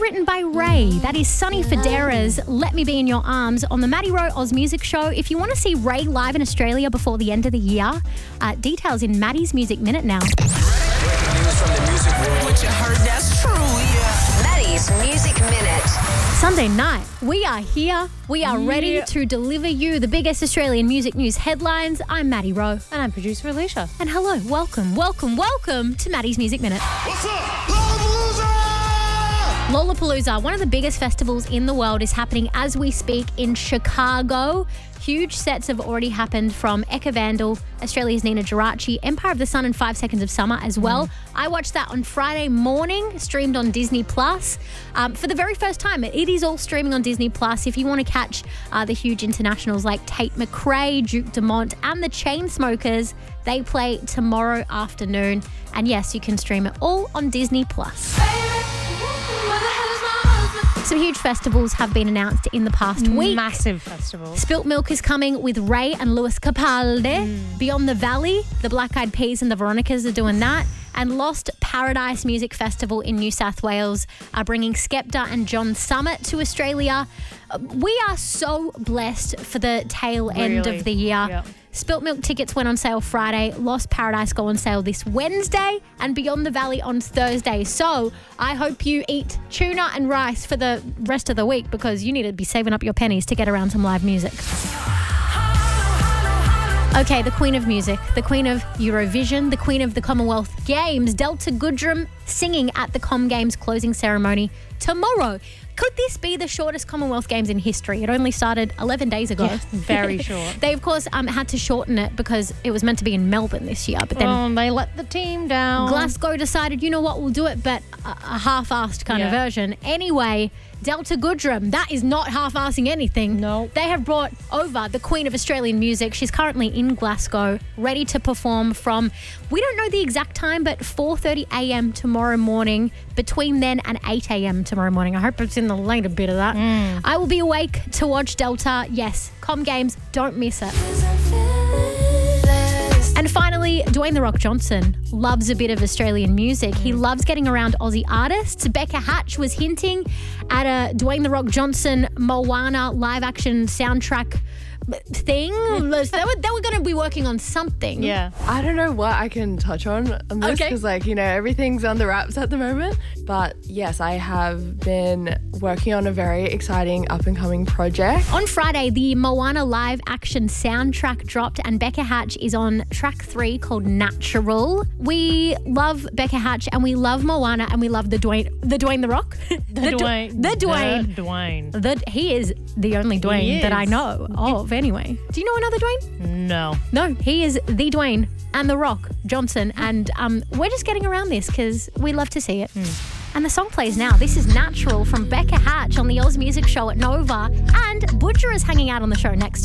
written by Ray. That is Sonny Fodera's Let Me Be In Your Arms on the Maddie Rowe Oz Music Show. If you want to see Ray live in Australia before the end of the year, details in Maddie's Music Minute now. Breaking news from the music world. What you heard, that's true, yeah. Maddie's Music Minute. Sunday night, we are here. We are ready to deliver you the biggest Australian music news headlines. I'm Maddie Rowe. And I'm producer Alicia. And hello, welcome to Maddie's Music Minute. What's up? Lollapalooza! Lollapalooza, one of the biggest festivals in the world, is happening as we speak in Chicago. Huge sets have already happened from Eka Vandal, Australia's Nina Geraci, Empire of the Sun and 5 Seconds of Summer as well. I watched that on Friday morning, streamed on Disney+. For the very first time, it is all streaming on Disney+. If you want to catch the huge internationals like Tate McRae, Duke Dumont and the Chainsmokers, they play tomorrow afternoon. And yes, you can stream it all on Disney+. Some huge festivals have been announced in the past week. Massive festivals. Spilt Milk is coming with Ray and Lewis Capaldi. Beyond the Valley, the Black Eyed Peas and the Veronicas are doing that. And Lost Paradise Music Festival in New South Wales are bringing Skepta and John Summit to Australia. We are so blessed for the tail end of the year. Yep. Spilt Milk tickets went on sale Friday. Lost Paradise go on sale this Wednesday, and Beyond the Valley on Thursday. So I hope you eat tuna and rice for the rest of the week, because you need to be saving up your pennies to get around some live music. Okay, the Queen of Music, the Queen of Eurovision, the Queen of the Commonwealth Games, Delta Goodrem, singing at the Com Games closing ceremony tomorrow. Could this be the shortest Commonwealth Games in history? It only started 11 days ago. Yes, very short. They, of course, had to shorten it because it was meant to be in Melbourne this year. But then they let the team down. Glasgow decided, you know what, we'll do it, but a half-assed kind of version. Anyway, Delta Goodrem, that is not half-assing anything. No. They have brought over the Queen of Australian Music. She's currently in Glasgow, ready to perform from, we don't know the exact time, but 4:30 a.m. tomorrow morning, between then and 8 a.m. tomorrow morning. I hope it's in the later bit of that. I will be awake to watch Delta. Yes, Com Games, don't miss it. And finally, Dwayne The Rock Johnson loves a bit of Australian music. He loves getting around Aussie artists. Becca Hatch was hinting at a Dwayne The Rock Johnson Moana live action soundtrack thing. They were going to be working on something. Yeah. I don't know what I can touch on this because, everything's on the wraps at the moment. But yes, I have been working on a very exciting up-and-coming project. On Friday, the Moana live action soundtrack dropped, and Becca Hatch is on track 3 called Natural. We love Becca Hatch, and we love Moana, and we love the Dwayne The Rock. Dwayne. He is the only Dwayne that I know of. Anyway, do you know another Dwayne? No, he is the Dwayne and The Rock Johnson, and we're just getting around this because we love to see it. And the song plays now. This is Natural from Becca Hatch on the Oz Music Show at Nova, and Butcher is hanging out on the show next to